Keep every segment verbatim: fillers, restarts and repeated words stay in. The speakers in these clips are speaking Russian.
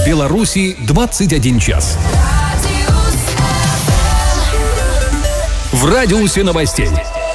В Беларуси двадцать один час. В радиусе новостей.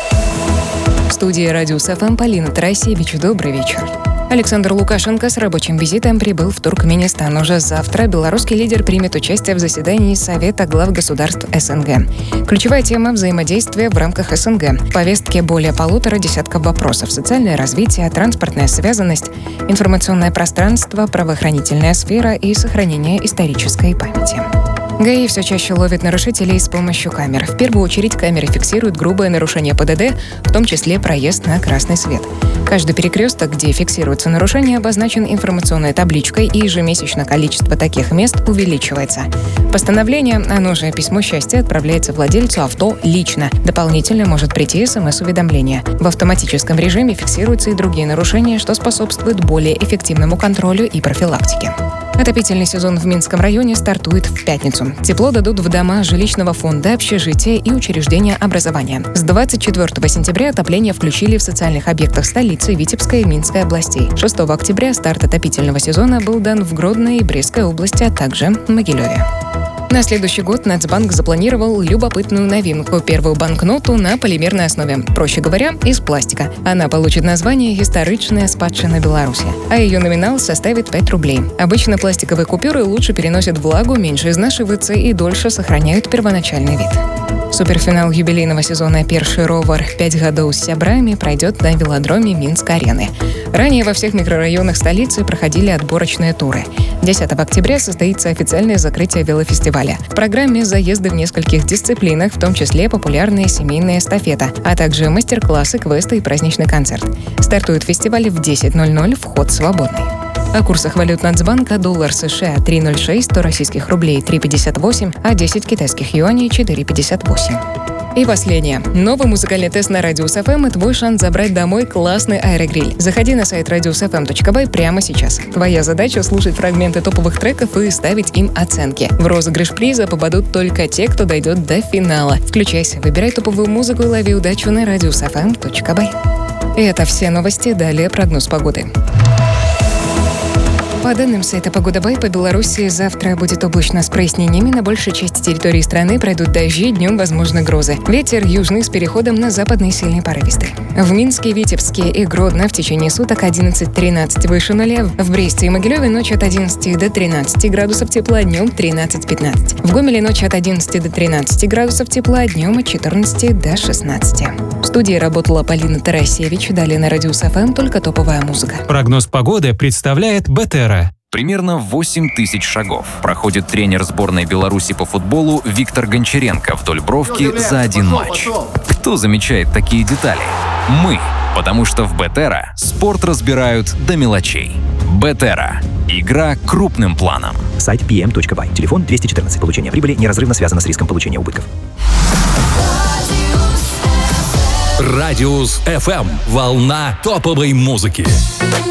В студии «Радиус ФМ» Полина Тарасевич. Добрый вечер. Александр Лукашенко с рабочим визитом прибыл в Туркменистан. Уже завтра белорусский лидер примет участие в заседании Совета глав государств СНГ. Ключевая тема – взаимодействие в рамках СНГ. В повестке более полутора десятков вопросов: социальное развитие, транспортная связанность, информационное пространство, правоохранительная сфера и сохранение исторической памяти. ГАИ все чаще ловит нарушителей с помощью камер. В первую очередь камеры фиксируют грубое нарушение ПДД, в том числе проезд на красный свет. Каждый перекресток, где фиксируется нарушение, обозначен информационной табличкой, и ежемесячно количество таких мест увеличивается. Постановление, оно же письмо счастья, отправляется владельцу авто лично. Дополнительно может прийти смс-уведомление. В автоматическом режиме фиксируются и другие нарушения, что способствует более эффективному контролю и профилактике. Отопительный сезон в Минском районе стартует в пятницу. Тепло дадут в дома жилищного фонда, общежития и учреждения образования. С двадцать четвёртого сентября отопление включили в социальных объектах столицы, Витебской и Минской областей. шестого октября старт отопительного сезона был дан в Гродно и Брестской области, а также в Могилеве. На следующий год Нацбанк запланировал любопытную новинку – первую банкноту на полимерной основе. Проще говоря, из пластика. Она получит название «Историчная спадщина Беларуси», а ее номинал составит пять рублей. Обычно пластиковые купюры лучше переносят влагу, меньше изнашиваются и дольше сохраняют первоначальный вид. Суперфинал юбилейного сезона «Перший ровар. Пять годов с сябрами» пройдет на велодроме Минск-арены. Ранее во всех микрорайонах столицы проходили отборочные туры. десятого октября состоится официальное закрытие велофестиваля. В программе заезды в нескольких дисциплинах, в том числе популярная семейная эстафета, а также мастер-классы, квесты и праздничный концерт. Стартует фестиваль в десять ноль-ноль, вход свободный. О курсах валют Нацбанка: доллар США три ноль шесть, сто российских рублей три пятьдесят восемь, а десять китайских юаней четыре пятьдесят восемь. И последнее. Новый музыкальный тест на Радиус ФМ и твой шанс забрать домой классный аэрогриль. Заходи на сайт радиус эф эм точка бай прямо сейчас. Твоя задача — слушать фрагменты топовых треков и ставить им оценки. В розыгрыш приза попадут только те, кто дойдет до финала. Включайся, выбирай топовую музыку и лови удачу на радиус эф эм точка бай. И это все новости. Далее прогноз погоды. По данным сайта «Погода Бай», по Беларуси завтра будет облачно с прояснениями. На большей части территории страны пройдут дожди, днем возможны грозы. Ветер южный с переходом на западный сильный порывистый. В Минске, Витебске и Гродно в течение суток одиннадцать-тринадцать выше нуля. В Бресте и Могилеве ночь от одиннадцати до тринадцати градусов тепла, днем тринадцать-пятнадцать. В Гомеле ночь от одиннадцати до тринадцати градусов тепла, днем от четырнадцати до шестнадцати. В студии работала Полина Тарасевич. Далее на Радиус ФМ только топовая музыка. Прогноз погоды представляет Бетера. Примерно восемь тысяч шагов проходит тренер сборной Беларуси по футболу Виктор Гончаренко вдоль бровки за один матч. Кто замечает такие детали? Мы, потому что в Бетера спорт разбирают до мелочей. Бетера. Игра крупным планом. Сайт пи эм точка бай. Телефон двести четырнадцать. Получение прибыли неразрывно связано с риском получения убытков. Радиус ФМ. Волна топовой музыки.